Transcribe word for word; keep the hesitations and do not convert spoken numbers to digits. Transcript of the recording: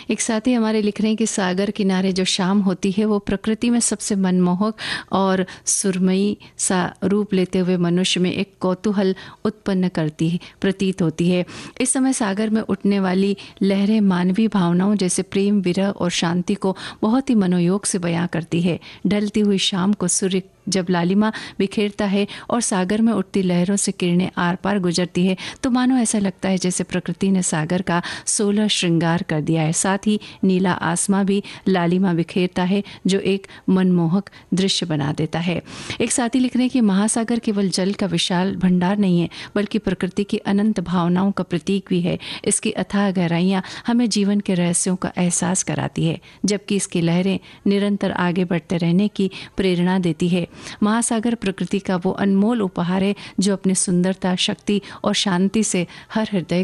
एक साथी हमारे लिख रहे हैं कि सागर किनारे जो शाम होती है वो प्रकृति में सबसे मनमोहक और सुरमई सा रूप लेते हुए मनुष्य में एक कौतूहल उत्पन्न करती है प्रतीत होती है। इस समय सागर में उठने वाली लहरें मानवीय भावनाओं जैसे प्रेम, विरह और शांति को बहुत ही मनोयोग से बयां करती है। ढलती हुई शाम को सूर्य जब लालिमा बिखेरता है और सागर में उठती लहरों से किरणें आर पार गुजरती है तो मानो ऐसा लगता है जैसे प्रकृति ने सागर का सोलह श्रृंगार कर दिया है। साथ ही नीला आसमां भी लालिमा बिखेरता है जो एक मनमोहक दृश्य बना देता है। एक साथी लिख रहे हैं कि महासागर केवल जल का विशाल भंडार नहीं है बल्कि प्रकृति की अनंत भावनाओं का प्रतीक भी है। इसकी अथाह गहराइयाँ हमें जीवन के रहस्यों का एहसास कराती है जबकि इसकी लहरें निरंतर आगे बढ़ते रहने की प्रेरणा देती है। महासागर प्रकृति का वो अनमोल उपहार है जो अपनी सुंदरता, शक्ति और शांति से हर हृदय